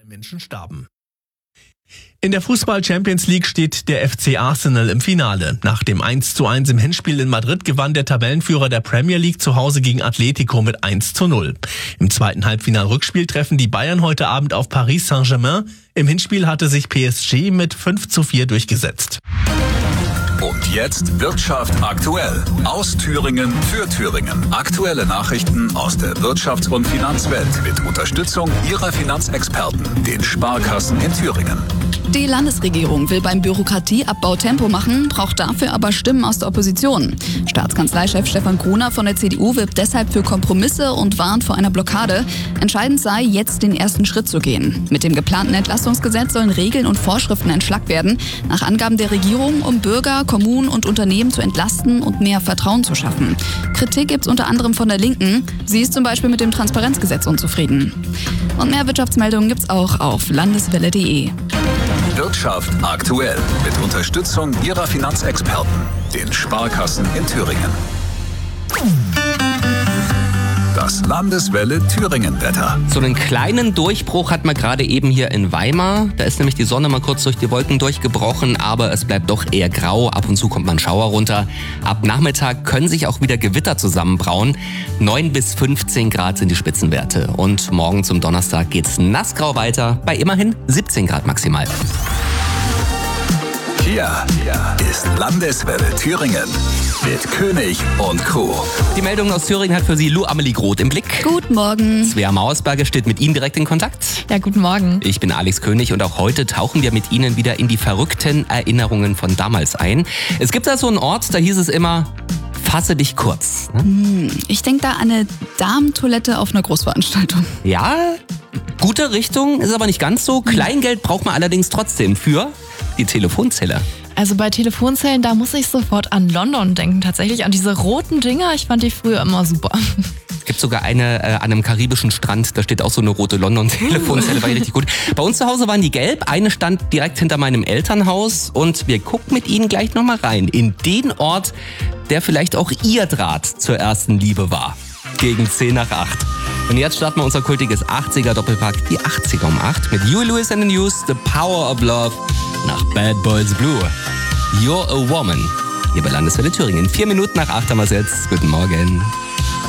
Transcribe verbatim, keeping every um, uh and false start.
Menschen starben. In der Fußball-Champions League steht der F C Arsenal im Finale. Nach dem eins zu eins im Hinspiel in Madrid gewann der Tabellenführer der Premier League zu Hause gegen Atletico mit eins zu null. Im zweiten Halbfinal-Rückspiel treffen die Bayern heute Abend auf Paris Saint-Germain. Im Hinspiel hatte sich P S G mit fünf zu vier durchgesetzt. Und jetzt Wirtschaft aktuell. Aus Thüringen für Thüringen. Aktuelle Nachrichten aus der Wirtschafts- und Finanzwelt mit Unterstützung Ihrer Finanzexperten, den Sparkassen in Thüringen. Die Landesregierung will beim Bürokratieabbau Tempo machen, braucht dafür aber Stimmen aus der Opposition. Staatskanzleichef Stefan Gruner von der C D U wirbt deshalb für Kompromisse und warnt vor einer Blockade. Entscheidend sei, jetzt den ersten Schritt zu gehen. Mit dem geplanten Entlastungsgesetz sollen Regeln und Vorschriften entschlackt werden, nach Angaben der Regierung, um Bürger, Kommunen und Unternehmen zu entlasten und mehr Vertrauen zu schaffen. Kritik gibt's unter anderem von der Linken. Sie ist zum Beispiel mit dem Transparenzgesetz unzufrieden. Und mehr Wirtschaftsmeldungen gibt's auch auf landeswelle punkt de. Wirtschaft aktuell mit Unterstützung Ihrer Finanzexperten, den Sparkassen in Thüringen. Das Landeswelle Thüringen-Wetter. So einen kleinen Durchbruch hat man gerade eben hier in Weimar. Da ist nämlich die Sonne mal kurz durch die Wolken durchgebrochen, aber es bleibt doch eher grau. Ab und zu kommt mal ein Schauer runter. Ab Nachmittag können sich auch wieder Gewitter zusammenbrauen. neun bis fünfzehn Grad sind die Spitzenwerte. Und morgen zum Donnerstag geht's nassgrau weiter, bei immerhin siebzehn Grad maximal. Hier, hier ist Landeswelle Thüringen mit König und Co. Die Meldung aus Thüringen hat für Sie Lou Amelie Groth im Blick. Guten Morgen. Svea Mausberger steht mit Ihnen direkt in Kontakt. Ja, guten Morgen. Ich bin Alex König und auch heute tauchen wir mit Ihnen wieder in die verrückten Erinnerungen von damals ein. Es gibt da so einen Ort, da hieß es immer, fasse dich kurz. Hm, ich denke da an eine Damentoilette auf einer Großveranstaltung. Ja, gute Richtung, ist aber nicht ganz so. Kleingeld braucht man allerdings trotzdem für die Telefonzelle. Also bei Telefonzellen, da muss ich sofort an London denken, tatsächlich an diese roten Dinger. Ich fand die früher immer super. Es gibt sogar eine äh, an einem karibischen Strand, da steht auch so eine rote London-Telefonzelle, war richtig gut. Bei uns zu Hause waren die gelb, eine stand direkt hinter meinem Elternhaus und wir gucken mit Ihnen gleich nochmal rein in den Ort, der vielleicht auch Ihr Draht zur ersten Liebe war. Gegen zehn nach acht. Und jetzt starten wir unser kultiges achtziger-Doppelpack, die achtziger um acht, mit Huey Lewis and the News, The Power of Love, nach Bad Boys Blue. You're a Woman. Hier bei Landeswelle Thüringen. Vier Minuten nach acht haben wir es jetzt. Guten Morgen.